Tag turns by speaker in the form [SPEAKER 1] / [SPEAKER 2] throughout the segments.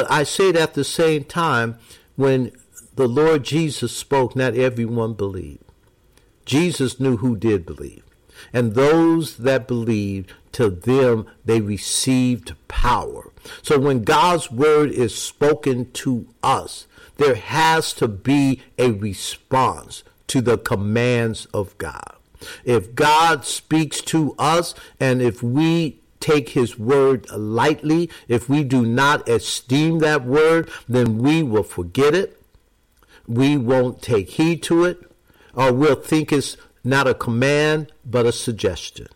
[SPEAKER 1] But I say it at the same time, when the Lord Jesus spoke, not everyone believed. Jesus knew who did believe. And those that believed, to them they received power. So when God's word is spoken to us, there has to be a response to the commands of God. If God speaks to us, and if we take his word lightly, if we do not esteem that word, then we will forget it. We won't take heed to it, or we'll think it's not a command, but a suggestion.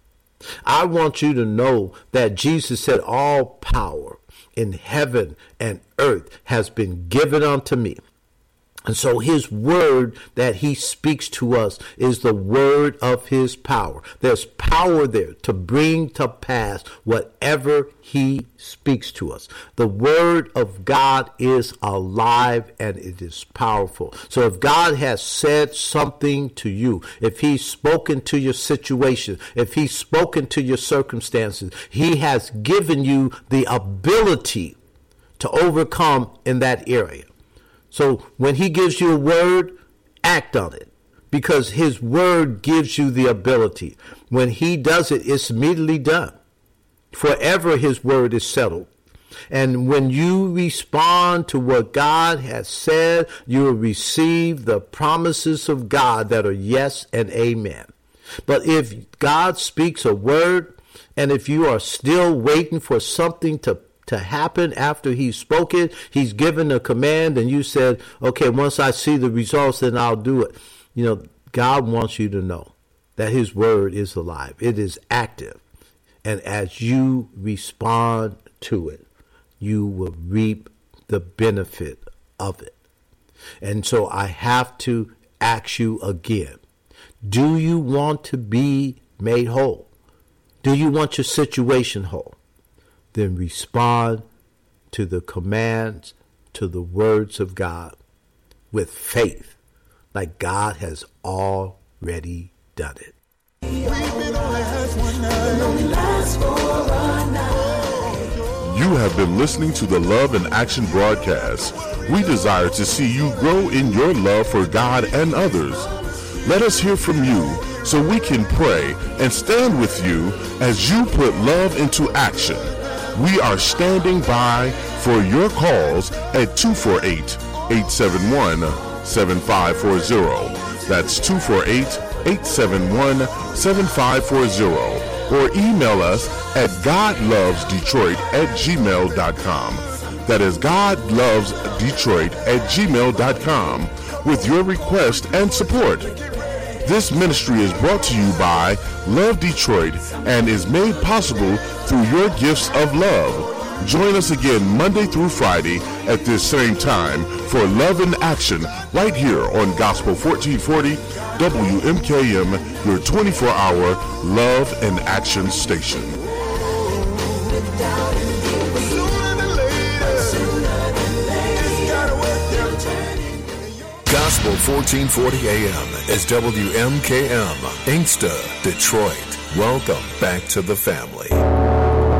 [SPEAKER 1] I want you to know that Jesus said, all power in heaven and earth has been given unto me. And so his word that he speaks to us is the word of his power. There's power there to bring to pass whatever he speaks to us. The word of God is alive and it is powerful. So if God has said something to you, if he's spoken to your situation, if he's spoken to your circumstances, he has given you the ability to overcome in that area. So when he gives you a word, act on it, because his word gives you the ability. When he does it, it's immediately done. Forever his word is settled. And when you respond to what God has said, you will receive the promises of God that are yes and amen. But if God speaks a word, and if you are still waiting for something to happen after he spoke it, he's given a command, and you said, okay, once I see the results, then I'll do it. God wants you to know that his word is alive. It is active. And as you respond to it, you will reap the benefit of it. And so I have to ask you again, do you want to be made whole? Do you want your situation whole? Then respond to the commands, to the words of God with faith, like God has already done it.
[SPEAKER 2] You
[SPEAKER 3] have been listening to the Love in Action broadcast. We desire to see you grow in your love for God and others. Let us hear from you so we can pray and stand with you as you put love into action. We are standing by for your calls at 248-871-7540. That's 248-871-7540. Or email us at godlovesdetroit@gmail.com. That is godlovesdetroit@gmail.com with your request and support. This ministry is brought to you by Love Detroit and is made possible through your gifts of love. Join us again Monday through Friday at this same time for Love in Action right here on Gospel 1440 WMKM, your 24-hour Love and Action station.
[SPEAKER 4] Gospel 1440 AM is WMKM, Inkster, Detroit. Welcome back to the family.